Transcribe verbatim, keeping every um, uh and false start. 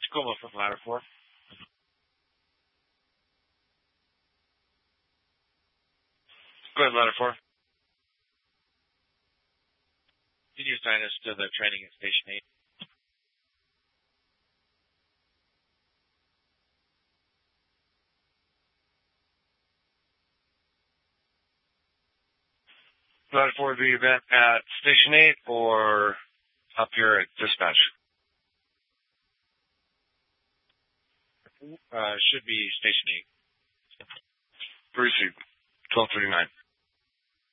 Tacoma from ladder four. Go ahead, ladder four. Can you assign us to the training at Station eight? Ladder four, the event at Station eight or up here at dispatch? Uh, should be Station eight. Receive. twelve thirty-nine.